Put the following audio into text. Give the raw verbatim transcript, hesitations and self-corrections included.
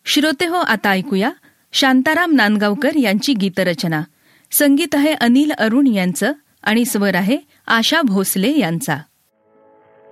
श्रोते हो, आता ऐकूया शांताराम नांदगावकर यांची गीतरचना. संगीत आहे अनिल अरुण यांचं आणि स्वर आहे आशा भोसले यांचा.